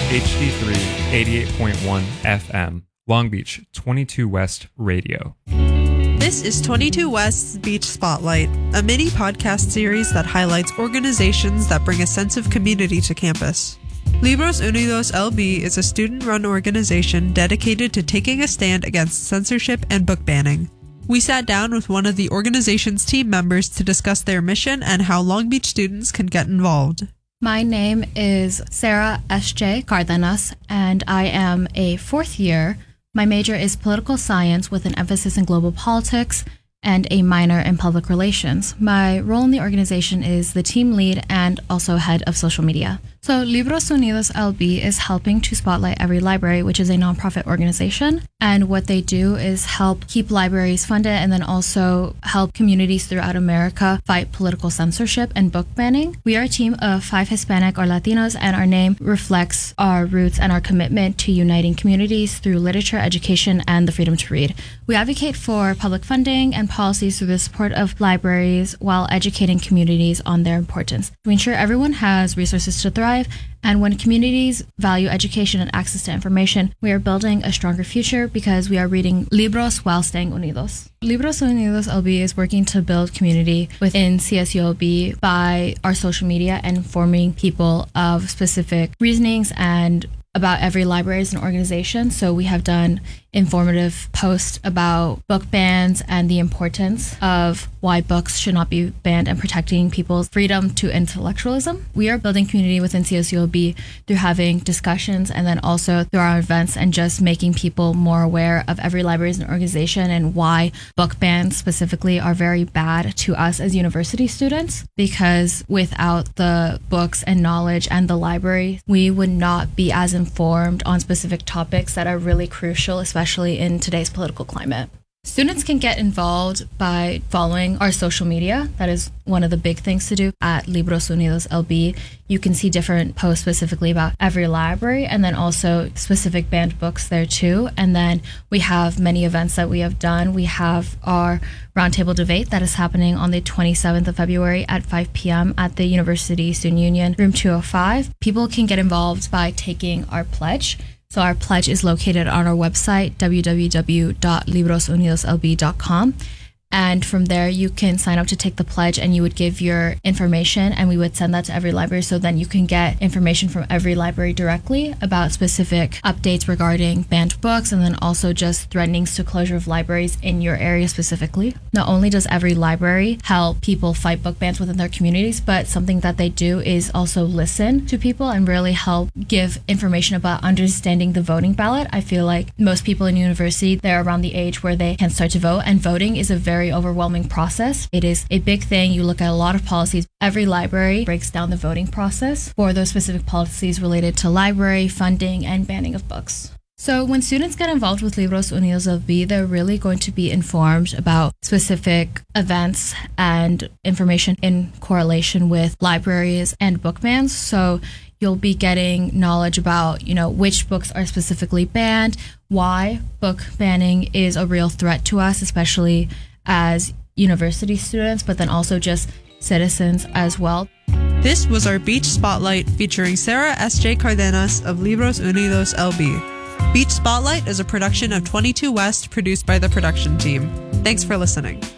HD3 88.1 FM, Long Beach 22 West Radio. This is 22 West's Beach Spotlight, a mini podcast series that highlights organizations that bring a sense of community to campus. Libros Unidos LB is a student-run organization dedicated to taking a stand against censorship and book banning. We sat down with one of the organization's team members to discuss their mission and how Long Beach students can get involved. My name is Sarah S.J. Cardenas, and I am a fourth year. My major is political science with an emphasis in global politics and a minor in public relations. My role in the organization is the team lead and also head of social media. So Libros Unidos LB is helping to spotlight every library, which is a nonprofit organization. And what they do is help keep libraries funded and then also help communities throughout America fight political censorship and book banning. We are a team of 5 Hispanic or Latinos, and our name reflects our roots and our commitment to uniting communities through literature, education, and the freedom to read. We advocate for public funding and policies through the support of libraries while educating communities on their importance. We ensure everyone has resources to thrive, and when communities value education and access to information, we are building a stronger future because we are reading libros while staying unidos. Libros Unidos LB is working to build community within CSULB by our social media and informing people of specific reasonings and about every library as an organization. So we have done informative posts about book bans and the importance of why books should not be banned and protecting people's freedom to intellectualism. We are building community within CSULB through having discussions and then also through our events and just making people more aware of every library as an organization and why book bans specifically are very bad to us as university students, because without the books and knowledge and the library, we would not be as informed on specific topics that are really crucial, especially in today's political climate. Students can get involved by following our social media. That is one of the big things to do at Libros Unidos LB. You can see different posts specifically about every library and then also specific banned books there too. And then we have many events that we have done. We have our roundtable debate that is happening on the 27th of February at 5 p.m. at the University Student Union, room 205. People can get involved by taking our pledge. So our pledge is located on our website, www.librosunidoslb.com. And from there, you can sign up to take the pledge and you would give your information and we would send that to every library. So then you can get information from every library directly about specific updates regarding banned books and then also just threatenings to closure of libraries in your area specifically. Not only does every library help people fight book bans within their communities, but something that they do is also listen to people and really help give information about understanding the voting ballot. I feel like most people in university, they're around the age where they can start to vote, and voting is a very overwhelming process. It is a big thing. You look at a lot of policies. Every library breaks down the voting process for those specific policies related to library, funding, and banning of books. So when students get involved with Libros Unidos LB, they're really going to be informed about specific events and information in correlation with libraries and book bans. So you'll be getting knowledge about, which books are specifically banned, why book banning is a real threat to us, especially as university students, but then also just citizens as well. This was our Beach Spotlight featuring Sarah S.J. Cardenas of Libros Unidos LB. Beach Spotlight is a production of 22 West produced by the production team. Thanks for listening.